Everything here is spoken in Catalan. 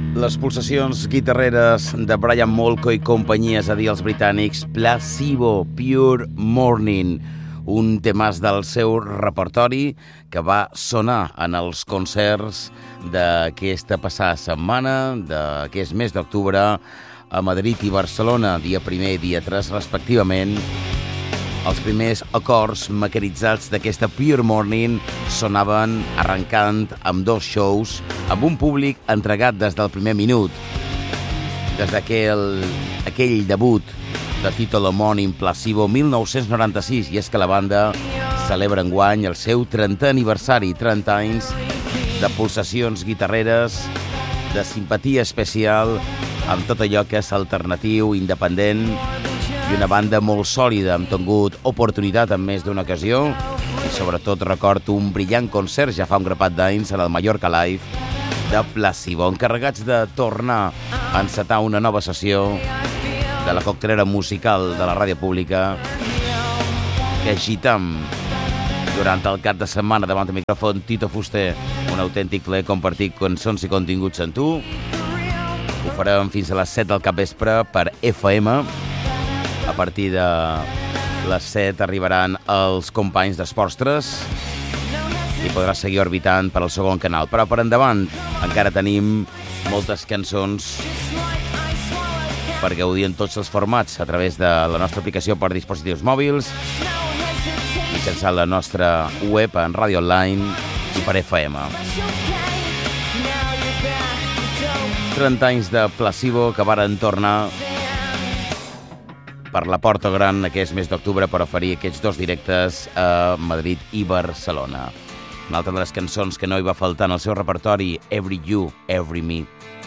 Les pulsacions guitarreres de Brian Molko i companyia, és a dir, els britànics, Placebo, Pure Morning, un temàs del seu repertori que va sonar en els concerts d'aquesta passada setmana, d'aquest mes d'octubre, a Madrid i Barcelona, dia 1 i dia 3, respectivament. Els primers acords mecanitzats d'aquesta Pure Morning sonaven arrencant amb 2 shows, amb un públic entregat des del primer minut, des d'aquell debut de títol homònim Placebo 1996, i és que la banda celebra enguany el seu 30è aniversari, 30 anys de pulsacions guitarreres, de simpatia especial, amb tot allò que és alternatiu, independent, i una banda molt sòlida. Hem tingut oportunitat en més d'una ocasió i sobretot recordo un brillant concert ja fa un grapat d'anys en el Mallorca Live de Placebo, encarregats de tornar a encetar una nova sessió de la coctelera musical de la ràdio pública que agitam durant el cap de setmana davant del micròfon Tito Fuster, un autèntic plaer compartir cançons i continguts amb tu. Ho farem fins a les 7 del capvespre per FM. A partir de les 7 arribaran els companys d'Esports 3 i podràs seguir orbitant per al segon canal. Però per endavant encara tenim moltes cançons per gaudir en tots els formats a través de la nostra aplicació per dispositius mòbils, mitjançant la nostra web en ràdio online i per FM. 30 anys de Placebo que varen tornar per la Porta Gran aquest mes d'octubre per oferir aquests 2 directes a Madrid i Barcelona. Una altra de les cançons que no hi va faltar en el seu repertori, Every You, Every Me.